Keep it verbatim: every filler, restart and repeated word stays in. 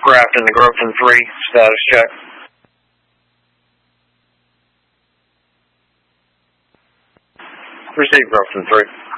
aircraft in the Grothin three, status check. Receive Grothin three.